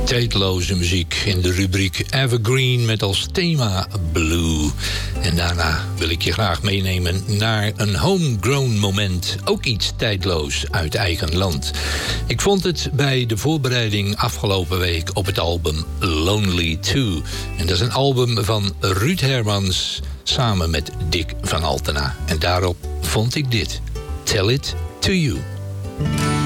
Tijdloze muziek in de rubriek Evergreen met als thema Blue. En daarna wil ik je graag meenemen naar een homegrown moment. Ook iets tijdloos uit eigen land. Ik vond het bij de voorbereiding afgelopen week op het album Lonely 2. En dat is een album van Ruud Hermans samen met Dick van Altena. En daarop vond ik dit. Tell It To You.